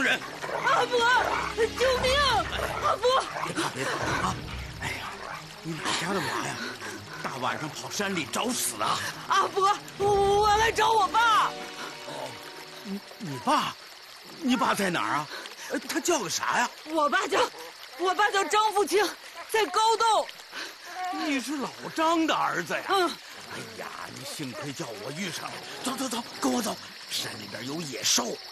伤人。 阿伯，救命！阿伯， 别怕啊！哎呀，你哪家的娃呀？大晚上跑山里找死啊！ 阿伯，我来找我爸。 哦，你爸？你爸在哪儿啊？他叫个啥呀？ 我爸叫张富清，在高洞。 你是老张的儿子呀？ 嗯。 哎呀，你幸亏叫我遇上了。走走走，跟我走，山里边有野兽。